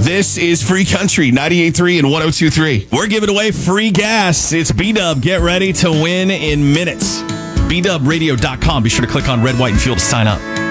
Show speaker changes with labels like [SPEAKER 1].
[SPEAKER 1] This is Free Country 98.3 and 102.3. We're giving away free gas. It's B-Dub. Get ready to win in minutes. BDubRadio.com. Be sure to click on red, white, and fuel to sign up.